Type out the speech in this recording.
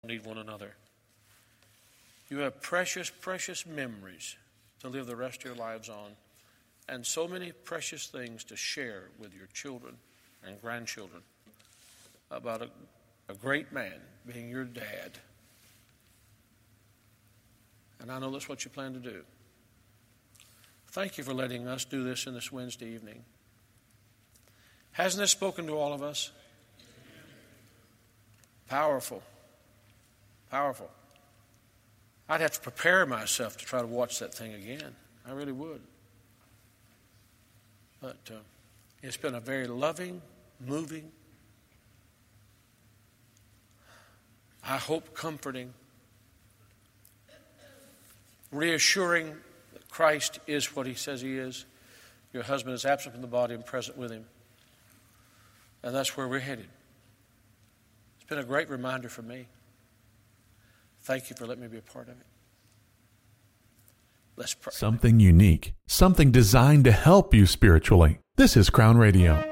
need one another. You have precious, precious memories to live the rest of your lives on, and so many precious things to share with your children and grandchildren about a great man being your dad. And I know that's what you plan to do. Thank you for letting us do this in this Wednesday evening. Hasn't this spoken to all of us? Powerful. Powerful. I'd have to prepare myself to try to watch that thing again. I really would. But it's been a very loving, moving, I hope comforting, reassuring that Christ is what he says he is. Your husband is absent from the body and present with him. And that's where we're headed. It's been a great reminder for me. Thank you for letting me be a part of it. Let's pray. Something unique, something designed to help you spiritually. This is Crown Radio.